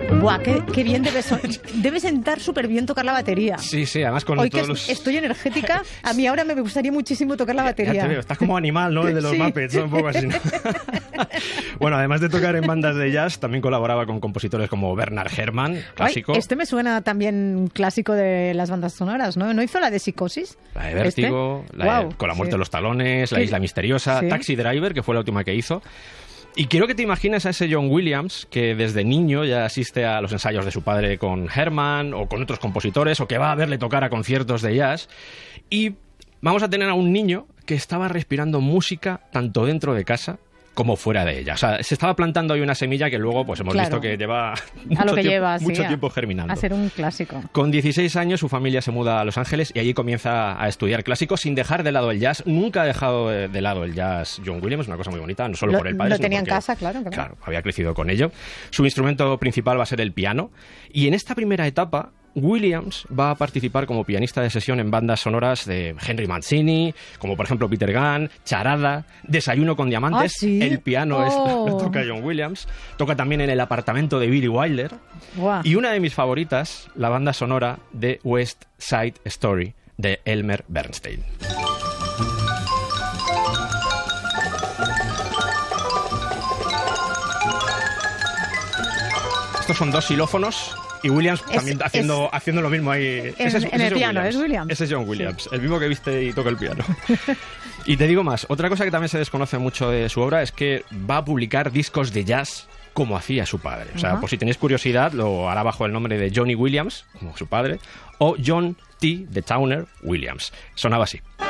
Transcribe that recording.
Buah, qué bien debe sentar súper bien tocar la batería. Sí, además con Hoy todos que los... estoy energética, a mí ahora me gustaría muchísimo tocar la batería. Ya te veo, estás como animal, ¿no? El de los Sí. Muppets, ¿no? Un poco así, ¿no? Bueno, además de tocar en bandas de jazz, también colaboraba con compositores como Bernard Herrmann, clásico. Ay, este me suena también clásico de las bandas sonoras, ¿no? ¿No hizo la de Psicosis? La de Vértigo, Con la muerte de los talones, La isla misteriosa, Sí. Taxi Driver, que fue la última que hizo. Y quiero que te imagines a ese John Williams que desde niño ya asiste a los ensayos de su padre con Herman o con otros compositores, o que va a verle tocar a conciertos de jazz. Y vamos a tener a un niño que estaba respirando música tanto dentro de casa como fuera de ella. O sea, se estaba plantando ahí una semilla que luego pues hemos visto que lleva mucho tiempo germinando. A ser un clásico. Con 16 años su familia se muda a Los Ángeles y allí comienza a estudiar clásico sin dejar de lado el jazz. Nunca ha dejado de lado el jazz John Williams, una cosa muy bonita, no solo por el padre, Lo sino tenía en porque, casa, claro. Claro, había crecido con ello. Su instrumento principal va a ser el piano y en esta primera etapa Williams va a participar como pianista de sesión en bandas sonoras de Henry Mancini, como por ejemplo Peter Gunn, Charada, Desayuno con Diamantes. ¿Ah, sí? El piano lo toca John Williams. Toca también en El apartamento de Billy Wilder. Buah. Y una de mis favoritas, la banda sonora de West Side Story, de Elmer Bernstein. Estos son dos xilófonos y Williams también haciendo lo mismo ahí. En el piano, ¿es Williams? Ese es John Williams, Sí. el mismo que viste y toca el piano. Y te digo más, otra cosa que también se desconoce mucho de su obra es que va a publicar discos de jazz como hacía su padre. O sea, por si tenéis curiosidad, lo hará bajo el nombre de Johnny Williams, como su padre, o John T. de Towner Williams. Sonaba así.